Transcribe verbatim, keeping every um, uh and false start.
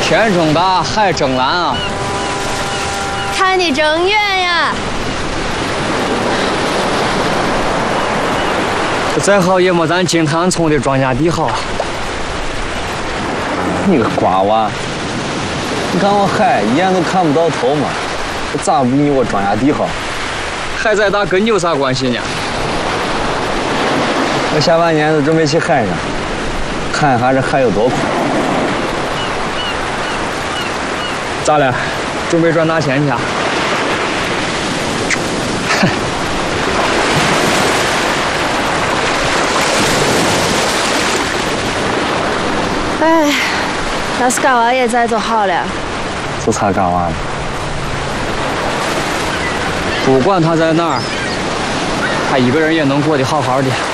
天正大，海正蓝啊！ 看得正远呀！ 再好也没咱金坛村的庄稼地好。 你个瓜娃，你看我海一眼都看不到头嘛，咋比你我庄稼地好？ 海再大跟你有啥关系呢？ 我下半年都准备去海上，看一下这海有多宽。 咋了？准备赚大钱去？ 哎，要是嘎娃也在就好了。 就差嘎娃了。 不管他在哪儿，他一个人也能过得好好的。